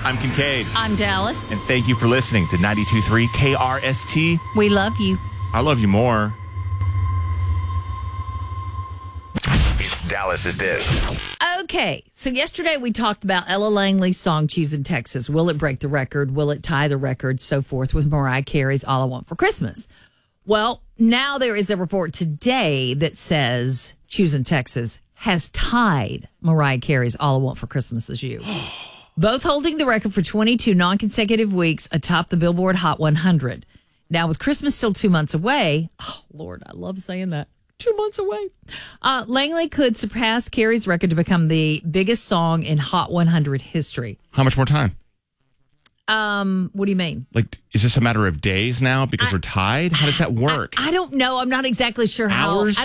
I'm Kincaid. I'm Dallas. And thank you for listening to 92.3 KRST. We love you. I love you more. It's Dallas's Dish. Okay, so yesterday we talked about Ella Langley's song Choosing Texas. Will it break the record? Will it tie the record? So forth with Mariah Carey's All I Want for Christmas. Well, now there is a report today that says Choosing Texas has tied Mariah Carey's All I Want for Christmas Is You. Both holding the record for 22 non-consecutive weeks atop the Billboard Hot 100. Now, with Christmas still 2 months away, oh, Lord, I love saying that. 2 months away. Langley could surpass Carey's record to become the biggest song in Hot 100 history. How much more time? What do you mean? Like, is this a matter of days now because we're tied? How does that work? I don't know. I'm not exactly sure how. Hours?